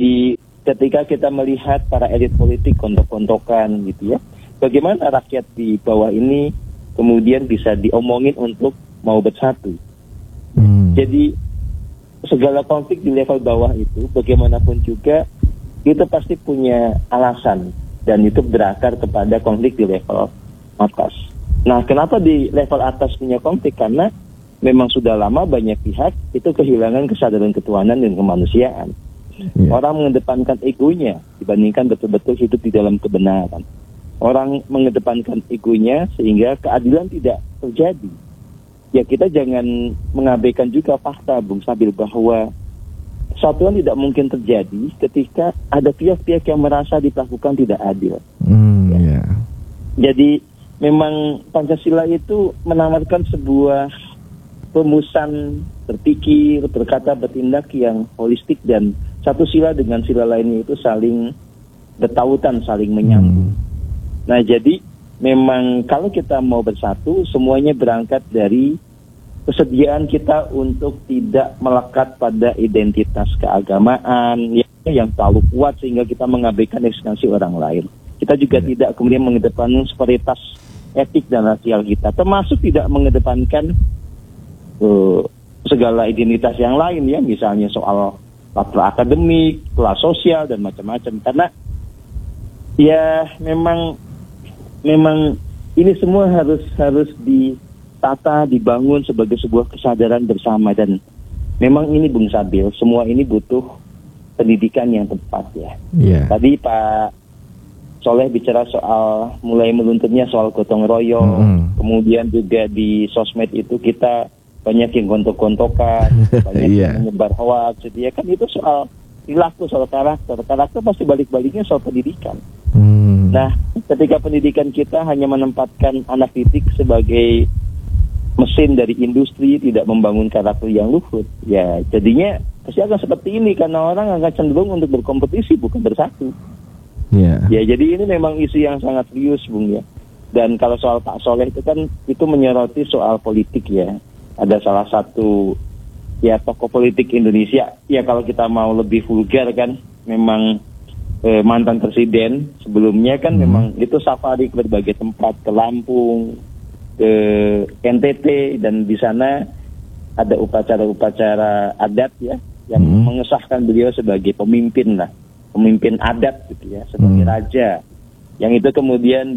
Jadi ketika kita melihat para elit politik kontok-kontokan gitu ya, bagaimana rakyat di bawah ini kemudian bisa diomongin untuk mau bersatu. Jadi segala konflik di level bawah itu bagaimanapun juga itu pasti punya alasan dan itu berakar kepada konflik di level atas. Nah, kenapa di level atas punya konflik? Karena memang sudah lama banyak pihak itu kehilangan kesadaran ketuhanan dan kemanusiaan. Orang mengedepankan egonya dibandingkan betul-betul hidup di dalam kebenaran. Orang mengedepankan egonya sehingga keadilan tidak terjadi. Ya, kita jangan mengabaikan juga fakta, Bung Sabil, bahwa kesatuan tidak mungkin terjadi ketika ada pihak-pihak yang merasa diperlakukan tidak adil. Jadi memang Pancasila itu menawarkan sebuah rumusan berpikir, berkata, bertindak yang holistik dan satu sila dengan sila lainnya itu saling bertautan, saling menyambung. Nah, jadi memang kalau kita mau bersatu, semuanya berangkat dari kesediaan kita untuk tidak melekat pada identitas keagamaan yang terlalu kuat sehingga kita mengabaikan eksistensi orang lain. Kita juga tidak kemudian mengedepankan separitas etik dan rasial kita, termasuk tidak mengedepankan segala identitas yang lain ya, misalnya soal latar akademik, kelas sosial dan macam-macam. Karena ya memang ini semua harus ditata, dibangun sebagai sebuah kesadaran bersama dan memang ini Bung Sabil, semua ini butuh pendidikan yang tepat ya. Tadi Pak Soleh bicara soal mulai melunturnya soal gotong royong, kemudian juga di sosmed itu kita banyak yang gontok-gontokan, banyak yang menyebar hoax, gitu ya kan, itu soal perilaku, soal karakter pasti balik-baliknya soal pendidikan. Nah, ketika pendidikan kita hanya menempatkan anak didik sebagai mesin dari industri, tidak membangun karakter yang luhur, ya jadinya pasti akan seperti ini karena orang akan cenderung untuk berkompetisi bukan bersatu. Ya, jadi ini memang isu yang sangat serius, Bung ya. Dan kalau soal Pak Soleh itu kan itu menyoroti soal politik ya. Ada salah satu ya tokoh politik Indonesia, ya kalau kita mau lebih vulgar kan, memang mantan presiden sebelumnya kan memang itu safari ke berbagai tempat, ke Lampung, ke NTT, dan di sana ada upacara-upacara adat ya yang mengesahkan beliau sebagai pemimpin adat gitu ya, sebagai raja. Yang itu kemudian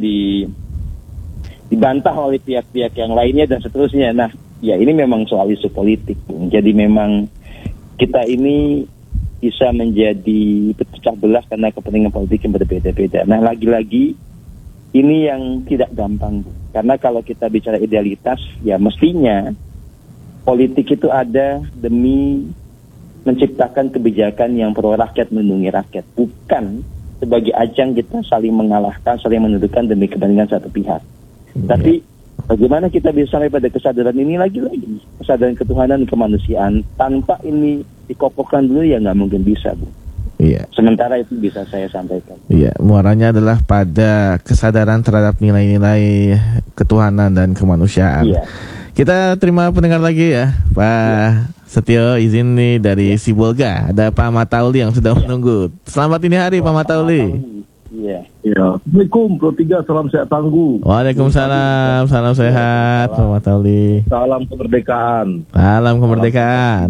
dibantah oleh pihak-pihak yang lainnya dan seterusnya. Nah, ya ini memang soal isu politik. Jadi memang kita ini bisa menjadi pecah belah karena kepentingan politik yang berbeda-beda. Nah, lagi-lagi ini yang tidak gampang, Bu. Karena kalau kita bicara idealitas, ya mestinya politik itu ada demi menciptakan kebijakan yang pro rakyat, melindungi rakyat, bukan sebagai ajang kita saling mengalahkan, saling menentukan demi kepentingan satu pihak. Tapi bagaimana kita bisa sampai pada kesadaran ini, lagi-lagi kesadaran ketuhanan dan kemanusiaan, tanpa ini dikokohkan dulu ya nggak mungkin bisa, Bu. Sementara itu bisa saya sampaikan. Muaranya adalah pada kesadaran terhadap nilai-nilai ketuhanan dan kemanusiaan. Kita terima pendengar lagi ya, Pak Setio, izin nih dari Sibolga. Ada Pak Matauli yang sudah menunggu. Selamat ini hari, Pak Matauli. Assalamualaikum, Pro 3, salam sehat tangguh. Waalaikumsalam, salam sehat, Pak Matauli. Salam kemerdekaan. Salam kemerdekaan.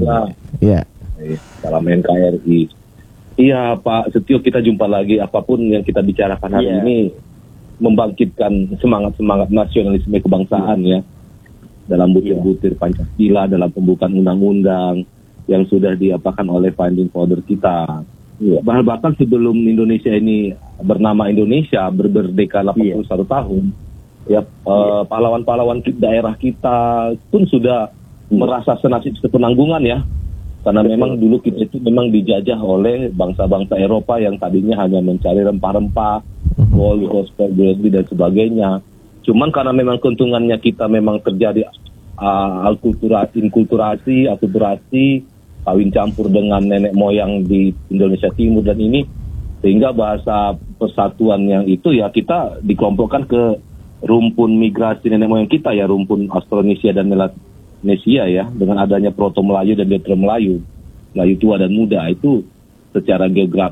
Salam NKRI. Iya, Pak Setio, kita jumpa lagi. Apapun yang kita bicarakan hari ini membangkitkan semangat-semangat nasionalisme kebangsaan ya. Dalam butir-butir Pancasila, dalam pembukaan undang-undang yang sudah diapakan oleh founding father kita. Bahkan sebelum Indonesia ini bernama Indonesia, berdeka 81 tahun, pahlawan-pahlawan daerah kita pun sudah merasa senasib sepenanggungan ya. Karena memang dulu kita itu memang dijajah oleh bangsa-bangsa Eropa yang tadinya hanya mencari rempah-rempah, gold, dan sebagainya. Cuman karena memang keuntungannya kita memang terjadi akulturasi, kawin campur dengan nenek moyang di Indonesia Timur dan ini, sehingga bahasa persatuan yang itu ya kita dikelompokkan ke rumpun migrasi nenek moyang kita ya, rumpun Austronesia dan Melanesia ya, dengan adanya Proto Melayu dan Detro Melayu, Melayu tua dan muda itu secara